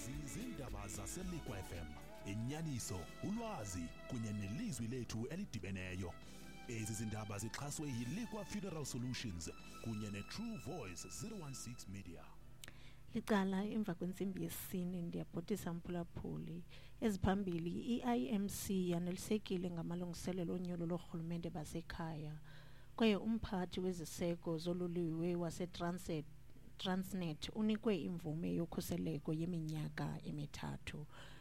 Ezi zindaba zaseLiqwa FM, inyaniso, ulwazi kunye nelizwi lethu elidibeneyo. Ezi zindaba zixhaswe yiLiqwa Funeral Solutions kunye neTrue Voice 016 Media. Licala emva kwensimbi yesine ndiyabhotisa mphulaphuli eziphambili iIMC yanelisekile ngamalungiselelo onyulo lorhulumente basekhaya kwaye umphathi weziseko zololiwe waseTransnet unikwe imvume yokhuseleko yeminyaka emithathu.